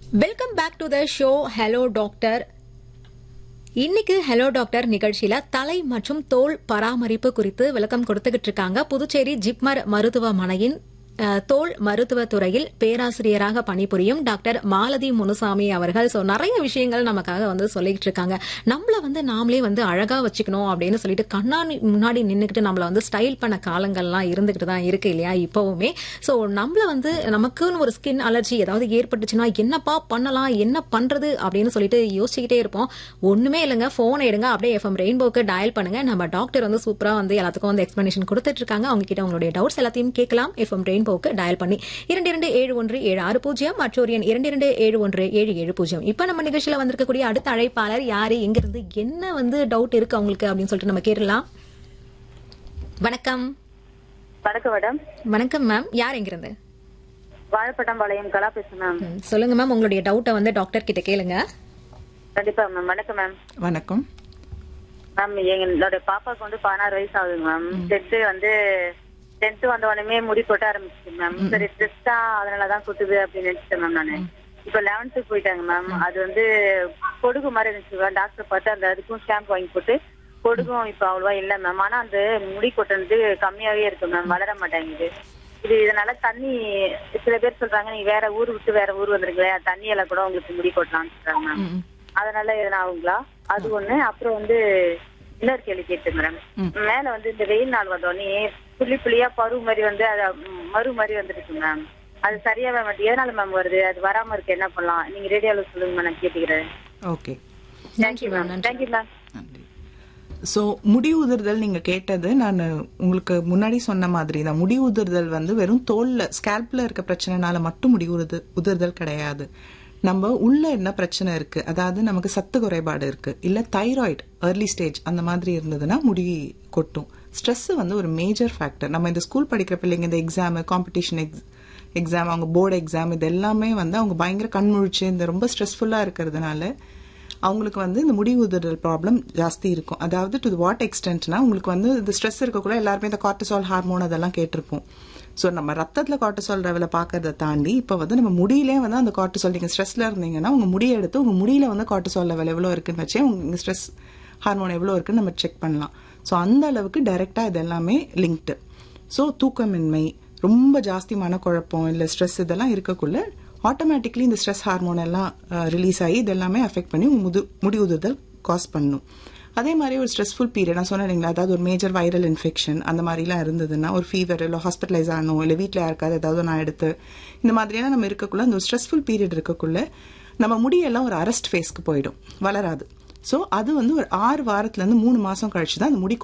Welcome back to the show hello doctor. இன்னைக்கு hello doctor நிகழ்ச்சியில தலை மற்றும் தோல் பராமரிப்பு குறித்து விளக்கம் கொடுத்துக்கிட்டு இருக்காங்க புதுச்சேரி ஜிப்மர் மருத்துவமனையின் தோல் மருத்துவ துறையில் பேராசிரியராக பணிபுரியும் டாக்டர் மாலதி முனுசாமி அவர்கள். சோ நிறைய விஷயங்கள் நமக்காக சொல்லிட்டு இருக்காங்க. நம்மள நாமளே அழகா வச்சுக்கணும் அப்படின்னு சொல்லிட்டு கண்ணாடி முன்னாடி நின்னுக்கிட்டு நம்மள ஸ்டைல் பண்ண காலங்கள்லாம் இருந்துகிட்டு தான் இருக்கு இல்லையா இப்பவுமே. சோ நம்மள நமக்குன்னு ஒரு ஸ்கின் அலர்ஜி ஏதாவது ஏற்பட்டுச்சுன்னா என்னப்பா பண்ணலாம், என்ன பண்றது அப்படின்னு சொல்லிட்டு யோசிச்சுக்கிட்டே இருப்போம். ஒண்ணுமே இல்லைங்க, போனை எடுங்க, அப்படியே FM ரெயின்போக்கு டயல் பண்ணுங்க. நம்ம டாக்டர் சூப்பரா எல்லாத்துக்கும் எக்ஸ்பிளனேஷன் கொடுத்துட்டு இருக்காங்க. அவங்க கிட்ட உங்களுடைய டவுட்ஸ் எல்லாத்தையும் கேட்கலாம். FM ரெயின்போக்கு டயல் பண்ணி 227176 மற்றொரு எண் 227177. இப்ப நம்ம நிகழ்ச்சியில வந்திருக்கக்கூடிய அடுத்த அழைப்பாளர் யாரு, எங்க இருந்து, என்ன டவுட் இருக்கு அவங்களுக்கு அப்படின்னு சொல்லிட்டு நம்ம கேட்கலாம். வணக்கம். வணக்கம் மேடம். வணக்கம் மேம், யார் எங்க இருந்து? வாழைப்பட்டம் பாளையம் கலா பேசுறேன் மேம். சொல்லுங்க மேம், உங்களுடைய டவுட்டை டாக்டர் கிட்ட கேளுங்க. கண்டிப்பா மேம். வணக்கம் மேம். வணக்கம் மேம், என்னோட பாப்பாக்கு 16 வயசு ஆகுது மேம். 10th வந்த உடனே முடி கொட்ட ஆரம்பிச்சிச்சு மேம். சரி ஸ்ட்ரெஸ்டா அதனாலதான் கொட்டுது அப்படின்னு நினைச்சிட்டேன் மேம். நானு இப்ப 11th போயிட்டாங்க மேம். அது பொடுகு மாதிரி இருந்துச்சு. டாக்டர் பார்த்து அந்த அதுக்கும் ஷாம்பு வாங்கி போட்டு பொடுகும் இப்ப அவ்வளவா இல்ல மேம். ஆனா அந்த முடி கொட்டுறது கம்மியாவே இருக்கு மேம், வளர மாட்டேங்குது. இதனால தண்ணி, சில பேர் சொல்றாங்க நீங்க வேற ஊர் விட்டு வேற ஊர் வந்துருங்களே, தண்ணி எல்லாம் கூட உங்களுக்கு முடி கொட்டலாம்னு சொல்றாங்க மேம். அதனால எதனா ஆகுங்களா? அது ஒண்ணு. அப்புறம் இன்னொரு கேள்வி கேட்டு மேடம், மேல இந்த வெயில் நாள் வந்தோடனே புள்ளி புள்ளியா பரு மாதிரி மறு மாதிரி வந்துருக்கு மேம். அது சரியாவே மாட்டேன். எதனால மேம் வருது? அது வராம இருக்கு, என்ன பண்ணலாம்? நீங்க ரேடியோல சொல்லுங்க மேம், நான் கேட்டுக்கிறேன். Okay, thank you ma'am. Thank you ma'am. நன்றி. ஸோ முடி உதிர்தல் நீங்க கேட்டது, நான் உங்களுக்கு முன்னாடி சொன்ன மாதிரி தான். முடி உதிர்தல் வெறும் தோல்ல ஸ்கேல்ப்ல இருக்க பிரச்சனைனால மட்டும் முடி உதிர்தல் கிடையாது. நம்ம உள்ள என்ன பிரச்சனை இருக்கு, அதாவது நமக்கு சத்து குறைபாடு இருக்கு, இல்ல தைராய்டு ஏர்லி ஸ்டேஜ் அந்த மாதிரி இருந்ததுன்னா முடி கொட்டும். ஸ்ட்ரெஸ் ஒரு மேஜர் ஃபேக்டர். நம்ம இந்த ஸ்கூல் படிக்கிற பிள்ளைங்க இந்த எக்ஸாம், காம்படிஷன் எக்ஸாம், அவங்க போர்டு எக்ஸாம், இது எல்லாமே அவங்க பயங்கர கண்முழிச்சு இந்த ரொம்ப ஸ்ட்ரெஸ்ஃபுல்லா இருக்கிறதுனால அவங்களுக்கு இந்த முடி உதிர்தல் ப்ராப்ளம் ஜாஸ்தி இருக்கும். அதாவது டு வாட் எக்ஸ்டென்ட்னா, உங்களுக்கு இந்த ஸ்ட்ரெஸ் இருக்கக்குள்ள எல்லாருமே இந்த கார்டிசால் ஹார்மோன் அதெல்லாம் கேட்டிருப்போம். ஸோ நம்ம ரத்தத்துல கார்டிசால் லெவலை பார்க்கறத தாண்டி இப்போ நம்ம முடியிலே அந்த கார்டிசால், நீங்க ஸ்ட்ரெஸ்ல இருந்தீங்கன்னா உங்க முடியை எடுத்து உங்க முடியில கார்டிசால் லெவல் எவ்வளோ இருக்குன்னு வச்சே உங்க ஸ்ட்ரெஸ் ஹார்மோன் எவ்வளோ இருக்குன்னு நம்ம செக் பண்ணலாம். ஸோ அந்த அளவுக்கு டைரக்டா இது எல்லாமே லிங்க்டு. ஸோ தூக்கமின்மை, ரொம்ப ஜாஸ்தி மனக்குழப்பம் இல்லை ஸ்ட்ரெஸ் இதெல்லாம் இருக்கக்குள்ள ஆட்டோமேட்டிக்லி இந்த ஸ்ட்ரெஸ் ஹார்மோன் எல்லாம் ரிலீஸ் ஆகி இது எல்லாமே அஃபெக்ட் பண்ணி முடி உதிர்தல் காஸ் பண்ணும். அதே மாதிரி ஒரு ஸ்ட்ரெஸ்ஃபுல் பீரியட் நான் சொன்னீங்களா, அதாவது ஒரு மேஜர் வைரல் இன்ஃபெக்ஷன் அந்த மாதிரிலாம் இருந்ததுன்னா, ஒரு ஃபீவர் இல்லை ஹாஸ்பிட்டலைஸ் ஆகணும், இல்லை வீட்டில் யாருக்காவது ஏதாவது நான் எடுத்து இந்த மாதிரியெல்லாம் நம்ம இருக்கக்குள்ள அந்த ஒரு ஸ்ட்ரெஸ்ஃபுல் பீரியட் இருக்கக்குள்ள நம்ம முடியெல்லாம் ஒரு அரெஸ்ட் ஃபேஸ்க்கு போயிடும், வளராது. ஸோ அது ஒரு 6 வாரத்துலேருந்து 3 மாசம் கழிச்சு தான் அந்த முடி